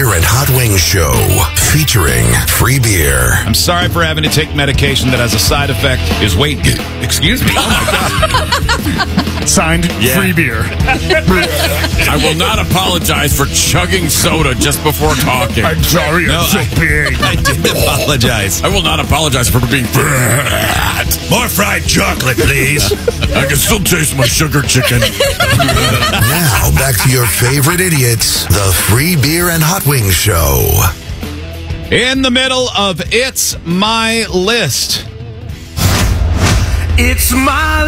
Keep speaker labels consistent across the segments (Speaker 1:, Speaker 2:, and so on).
Speaker 1: Beer and Hot Wings Show, featuring free beer.
Speaker 2: I'm sorry for having to take medication that has a side effect is weight gain. Excuse me. Oh my God.
Speaker 3: Signed, free beer.
Speaker 4: I will not apologize for chugging soda just before talking.
Speaker 3: I'm sorry, I'm so big.
Speaker 2: I did apologize.
Speaker 4: I will not apologize for being fat.
Speaker 1: More fried chocolate, please.
Speaker 4: I can still taste my sugar chicken.
Speaker 1: Now, back to your favorite idiots, the Free Beer and Hot Wings Show.
Speaker 2: In the middle of It's My List.
Speaker 5: It's my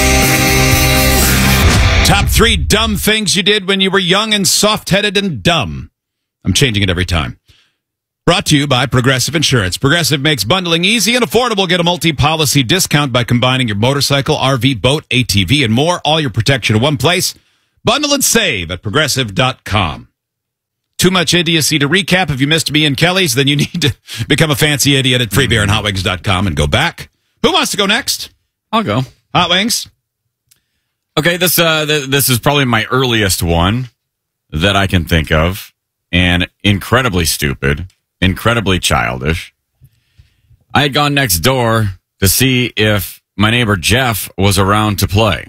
Speaker 5: list.
Speaker 2: Top 3 dumb things you did when you were young and soft-headed and dumb. I'm changing it every time. Brought to you by Progressive Insurance. Progressive makes bundling easy and affordable. Get a multi-policy discount by combining your motorcycle, RV, boat, ATV, and more. All your protection in one place. Bundle and save at Progressive.com. Too much idiocy to recap. If you missed me and Kelly's, then you need to become a fancy idiot at freebeerandhotwings.com and go back. Who wants to go next?
Speaker 4: I'll go.
Speaker 2: Hot Wings?
Speaker 4: Okay, this is probably my earliest one that I can think of, and incredibly stupid, incredibly childish. I had gone next door to see if my neighbor Jeff was around to play.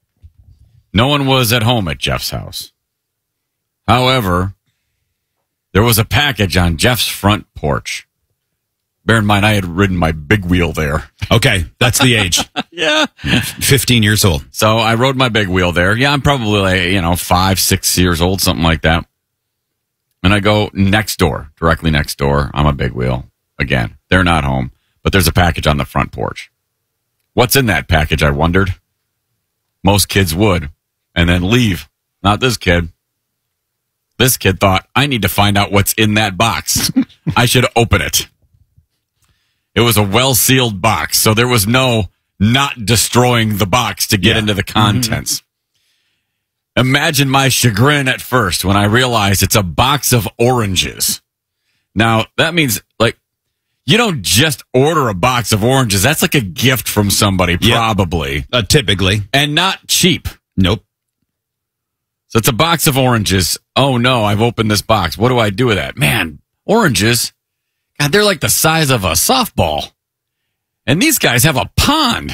Speaker 4: No one was at home at Jeff's house. However, there was a package on Jeff's front porch. Bear in mind, I had ridden my big wheel there.
Speaker 2: Okay, that's the age.
Speaker 4: Yeah.
Speaker 2: 15 years old.
Speaker 4: So I rode my big wheel there. Yeah, I'm probably, 5, 6 years old, something like that. And I go next door, directly next door on my big wheel. Again, they're not home, but there's a package on the front porch. What's in that package, I wondered? Most kids would, and then leave. Not this kid. This kid thought, I need to find out what's in that box. I should open it. It was a well-sealed box, so there was no not destroying the box to get into the contents. Mm-hmm. Imagine my chagrin at first when I realized it's a box of oranges. Now, that means, you don't just order a box of oranges. That's like a gift from somebody, probably.
Speaker 2: Typically.
Speaker 4: And not cheap.
Speaker 2: Nope.
Speaker 4: So it's a box of oranges. Oh, no, I've opened this box. What do I do with that? Man, oranges, God, they're like the size of a softball. And these guys have a pond.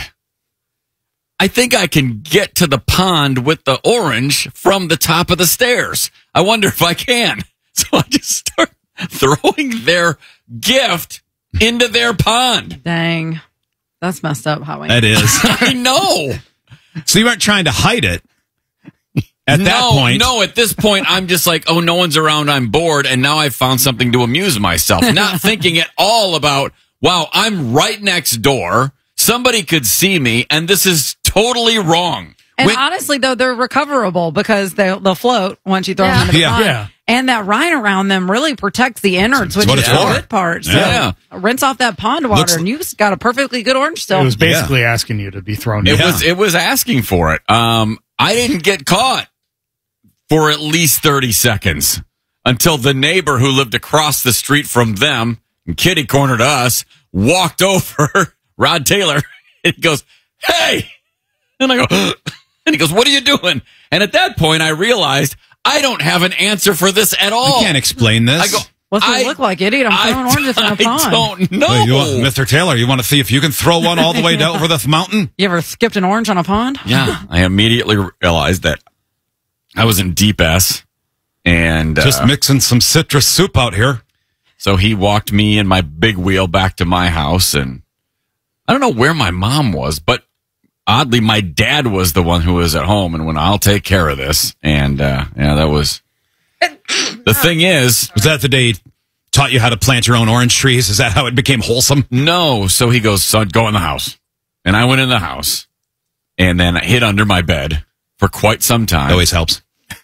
Speaker 4: I think I can get to the pond with the orange from the top of the stairs. I wonder if I can. So I just start throwing their gift into their pond.
Speaker 6: Dang. That's messed up, Howie.
Speaker 2: That is.
Speaker 4: I know.
Speaker 2: So you weren't trying to hide it at that point?
Speaker 4: No, at this point, I'm just like, oh, no one's around, I'm bored, and now I've found something to amuse myself. Not thinking at all about, wow, I'm right next door, somebody could see me, and this is totally wrong.
Speaker 6: And honestly, though, they're recoverable because they'll float once you throw them in the pond.
Speaker 3: Yeah.
Speaker 6: And that rind around them really protects the innards, which is the good part. So rinse off that pond water, and you've got a perfectly good orange still.
Speaker 3: It was basically asking you to be thrown in.
Speaker 4: It was asking for it. I didn't get caught for at least 30 seconds until the neighbor who lived across the street from them and kitty cornered us walked over, Rod Taylor, and he goes, "Hey!" And I go, and he goes, "What are you doing?" And at that point, I realized I don't have an answer for this at all.
Speaker 2: I can't explain this.
Speaker 4: I go,
Speaker 6: What's it look like, idiot? I'm throwing oranges in a pond.
Speaker 4: I don't know.
Speaker 2: Wait, Mr. Taylor, you want to see if you can throw one all the way down over the mountain?
Speaker 6: You ever skipped an orange on a pond?
Speaker 4: Yeah. I immediately realized that I was in deep S. And
Speaker 2: just mixing some citrus soup out here.
Speaker 4: So he walked me and my big wheel back to my house. And I don't know where my mom was, but oddly, my dad was the one who was at home and went, I'll take care of this. And that was... The thing is...
Speaker 2: Was that the day he taught you how to plant your own orange trees? Is that how it became wholesome?
Speaker 4: No. So he goes, son, go in the house. And I went in the house. And then I hid under my bed for quite some time.
Speaker 2: Always helps.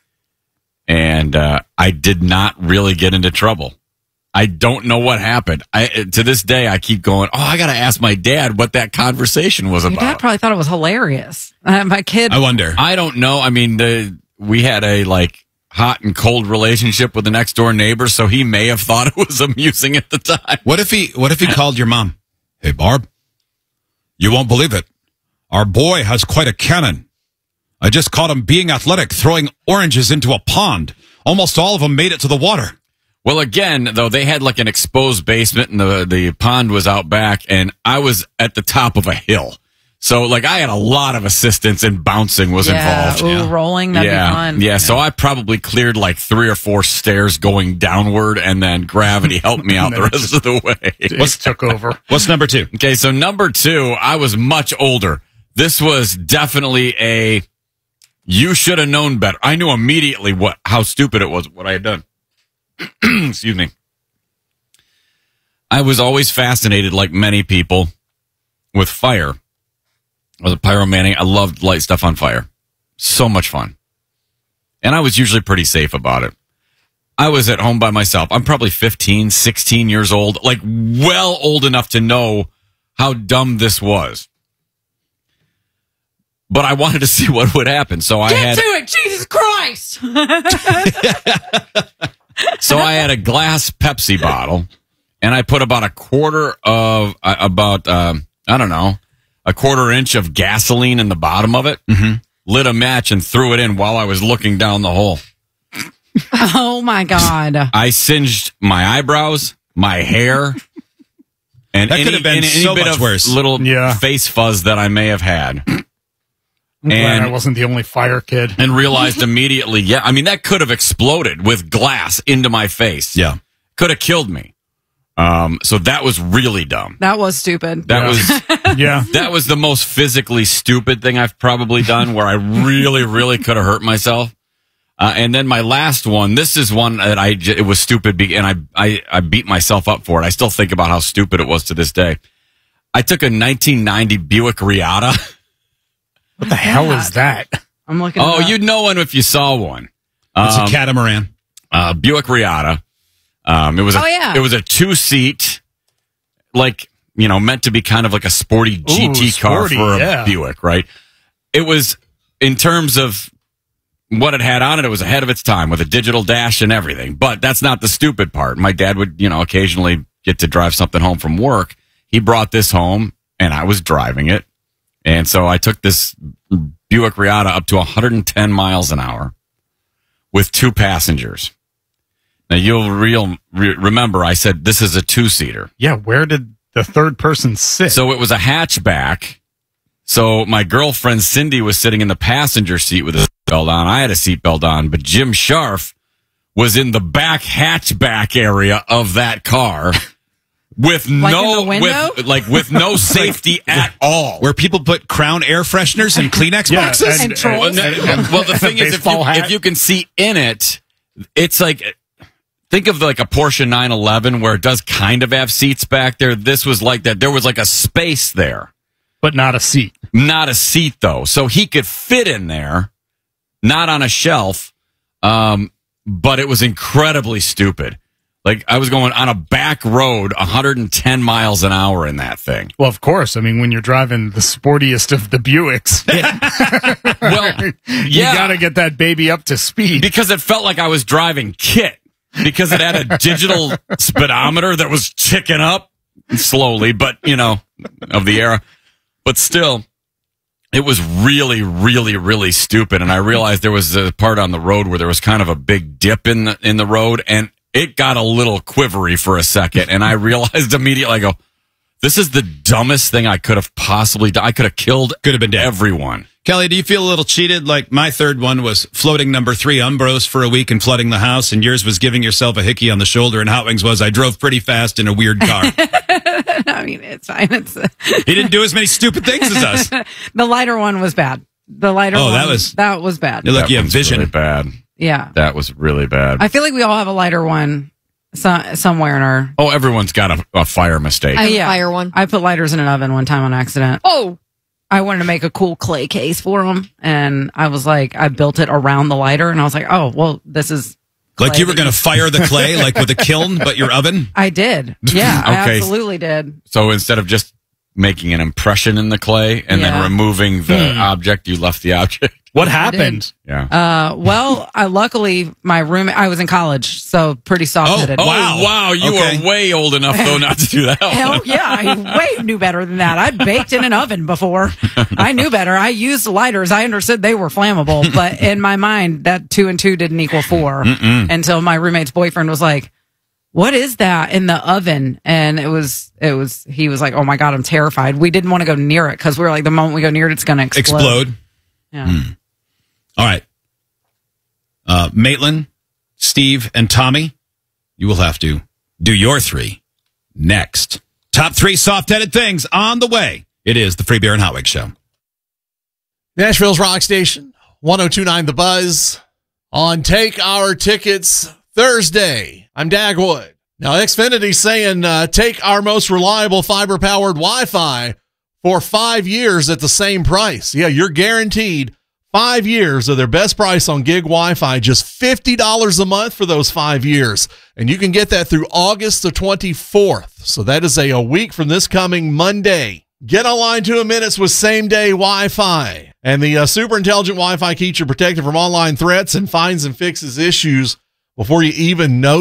Speaker 4: And I did not really get into trouble. I don't know what happened. To this day, I keep going, I got to ask my dad what that conversation was about.
Speaker 6: Your dad probably thought it was hilarious. My kid...
Speaker 2: I wonder.
Speaker 4: I don't know. I mean, we had a, hot and cold relationship with the next door neighbor, so he may have thought it was amusing at the time.
Speaker 2: What if he called your mom? Hey, Barb, you won't believe it. Our boy has quite a cannon. I just caught him being athletic, throwing oranges into a pond. Almost all of them made it to the water.
Speaker 4: Well, again, though, they had like an exposed basement and the pond was out back, and I was at the top of a hill. So, like, I had a lot of assistance, and bouncing was involved.
Speaker 6: Ooh, rolling, that'd be fun.
Speaker 4: Yeah, so I probably cleared like 3 or 4 stairs going downward, and then gravity helped me out the rest of the way.
Speaker 3: Just took over.
Speaker 2: What's number 2?
Speaker 4: Okay, so number 2, I was much older. This was definitely you should have known better. I knew immediately how stupid it was, what I had done. Excuse me. I was always fascinated, like many people, with fire. I was a pyromaniac. I loved light stuff on fire. So much fun. And I was usually pretty safe about it. I was at home by myself. I'm probably 15, 16 years old, like well old enough to know how dumb this was. But I wanted to see what would happen. So I
Speaker 6: Get to it, Jesus Christ!
Speaker 4: So I had a glass Pepsi bottle, and I put about a quarter inch of gasoline in the bottom of it, lit a match, and threw it in while I was looking down the hole.
Speaker 6: Oh, my God.
Speaker 4: I singed my eyebrows, my hair, and
Speaker 2: that could have been
Speaker 4: any
Speaker 2: so
Speaker 4: bit
Speaker 2: much
Speaker 4: of
Speaker 2: worse.
Speaker 4: Little face fuzz that I may have had.
Speaker 3: I'm glad I wasn't the only fire kid.
Speaker 4: And realized immediately, that could have exploded with glass into my face.
Speaker 2: Yeah.
Speaker 4: Could have killed me. So that was really dumb.
Speaker 6: That was stupid.
Speaker 4: That was
Speaker 3: Yeah.
Speaker 4: that was the most physically stupid thing I've probably done, where I really, really could have hurt myself. And then my last one, this is one that it was stupid, and I beat myself up for it. I still think about how stupid it was to this day. I took a 1990 Buick Riata.
Speaker 3: What the hell is that?
Speaker 6: I'm looking.
Speaker 4: Oh, you'd know one if you saw one.
Speaker 2: It's a catamaran.
Speaker 4: Buick Riata. It was a 2-seat, like, meant to be kind of like a sporty GT car for a Buick, right? It was, in terms of what it had on it, it was ahead of its time with a digital dash and everything. But that's not the stupid part. My dad would, occasionally get to drive something home from work. He brought this home, and I was driving it. And so I took this Buick Riata up to 110 miles an hour with 2 passengers. Now, you'll remember I said this is a 2-seater.
Speaker 3: Yeah, where did the third person sit?
Speaker 4: So it was a hatchback. So my girlfriend Cindy was sitting in the passenger seat with a seatbelt on. I had a seatbelt on, but Jim Scharf was in the back hatchback area of that car. With with no safety at all.
Speaker 2: Where people put Crown air fresheners and Kleenex boxes?
Speaker 6: And trolls.
Speaker 4: Well, the thing is, if you can see in it, it's like, think of like a Porsche 911 where it does kind of have seats back there. This was like that. There was like a space there.
Speaker 3: But not a seat.
Speaker 4: Not a seat, though. So he could fit in there, not on a shelf, but it was incredibly stupid. Like, I was going on a back road 110 miles an hour in that thing.
Speaker 3: Well, of course. I mean, when you're driving the sportiest of the Buicks, you got to get that baby up to speed.
Speaker 4: Because it felt like I was driving KITT. Because it had a digital speedometer that was ticking up slowly, but, of the era. But still, it was really, really, really stupid. And I realized there was a part on the road where there was kind of a big dip in the road, and it got a little quivery for a second, and I realized immediately, I go, this is the dumbest thing I could have possibly done. I could have killed everyone.
Speaker 2: Kelly, do you feel a little cheated? Like, my third one was floating number 3 Umbros for a week and flooding the house, and yours was giving yourself a hickey on the shoulder, and Hot Wings was I drove pretty fast in a weird car.
Speaker 6: I mean, it's fine.
Speaker 2: He didn't do as many stupid things as us.
Speaker 6: The lighter one was bad. The lighter one. That was bad.
Speaker 2: Look, you have vision.
Speaker 4: Really bad.
Speaker 6: Yeah.
Speaker 4: That was really bad.
Speaker 6: I feel like we all have a lighter one somewhere in our...
Speaker 4: Oh, everyone's got a fire mistake.
Speaker 6: Fire one. I put lighters in an oven one time on accident.
Speaker 5: Oh!
Speaker 6: I wanted to make a cool clay case for them, and I was like, I built it around the lighter, and I was like, oh, well, this is...
Speaker 2: Like you were going to fire the clay, like with a kiln, but your oven?
Speaker 6: I did. Yeah,
Speaker 4: Okay.
Speaker 6: I absolutely did.
Speaker 4: So instead of just making an impression in the clay and then removing the object, you left the object.
Speaker 3: What happened?
Speaker 4: Yeah.
Speaker 6: Well, luckily, my roommate, I was in college, so pretty soft-headed.
Speaker 4: Wow. You are way old enough, though, not to do that.
Speaker 6: Hell yeah, I way knew better than that. I'd baked in an oven before. I knew better. I used lighters. I understood they were flammable, but in my mind, that 2 and 2 didn't equal 4 until my roommate's boyfriend was like, what is that in the oven? And he was like, oh my God, I'm terrified. We didn't want to go near it because we were like, the moment we go near it, it's going to explode. Yeah.
Speaker 2: All right. Maitland, Steve, and Tommy, you will have to do your 3 next. Top 3 soft-headed things on the way. It is the Free Beer and Hot Wings Show.
Speaker 5: Nashville's Rock Station, 102.9 The Buzz. On Take Our Tickets Thursday, I'm Dagwood. Now, Xfinity's saying take our most reliable fiber-powered Wi-Fi for 5 years at the same price. Yeah, you're guaranteed 5 years of their best price on gig Wi-Fi, just $50 a month for those 5 years. And you can get that through August the 24th. So that is a week from this coming Monday. Get online 2 minutes with same-day Wi-Fi. And the super intelligent Wi-Fi keeps you protected from online threats and finds and fixes issues before you even notice.